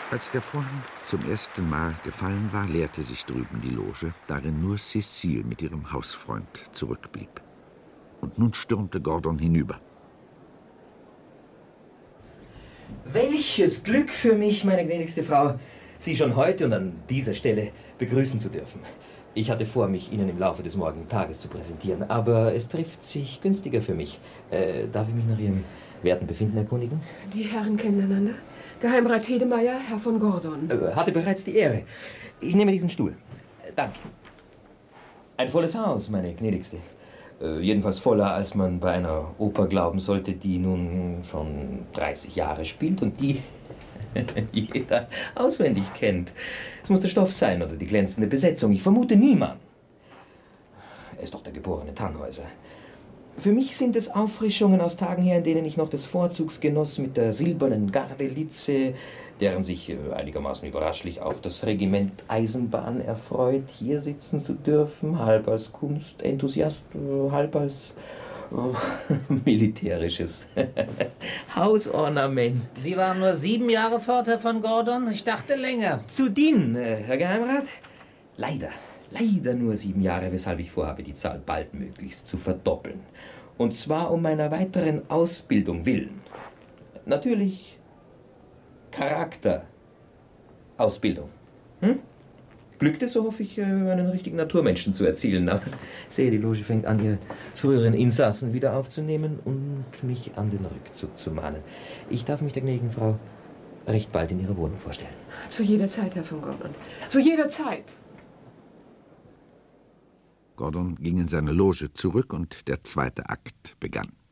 Als der Vorhang zum ersten Mal gefallen war, leerte sich drüben die Loge, darin nur Cécile mit ihrem Hausfreund zurückblieb. Und nun stürmte Gordon hinüber. Welches Glück für mich, meine gnädigste Frau, Sie schon heute und an dieser Stelle begrüßen zu dürfen. Ich hatte vor, mich Ihnen im Laufe des morgigen Tages zu präsentieren, aber es trifft sich günstiger für mich. Darf ich mich nach Ihrem werten Befinden erkundigen? Die Herren kennen einander. Geheimrat Hedemeyer, Herr von Gordon. Hatte bereits die Ehre. Ich nehme diesen Stuhl. Danke. Ein volles Haus, meine gnädigste. Jedenfalls voller, als man bei einer Oper glauben sollte, die nun schon 30 Jahre spielt und die jeder auswendig kennt. Es muss der Stoff sein oder die glänzende Besetzung. Ich vermute niemand. Er ist doch der geborene Tannhäuser. Für mich sind es Auffrischungen aus Tagen her, in denen ich noch des Vorzugs genoss mit der silbernen Gardelitze, deren sich einigermaßen überraschlich auch das Regiment Eisenbahn erfreut, hier sitzen zu dürfen, halb als Kunstenthusiast, halb als militärisches Hausornament. Sie waren nur 7 Jahre fort, Herr von Gordon? Ich dachte länger. Zu dienen, Herr Geheimrat? Leider nur 7 Jahre, weshalb ich vorhabe, die Zahl baldmöglichst zu verdoppeln. Und zwar um meiner weiteren Ausbildung willen. Natürlich Charakterausbildung. Glückte, so hoffe ich, einen richtigen Naturmenschen zu erzielen. Aber sehe, die Loge fängt an, ihre früheren Insassen wieder aufzunehmen und mich an den Rückzug zu mahnen. Ich darf mich der gnädigen Frau recht bald in ihrer Wohnung vorstellen. Zu jeder Zeit, Herr von Gordon. Zu jeder Zeit. Gordon ging in seine Loge zurück und der zweite Akt begann.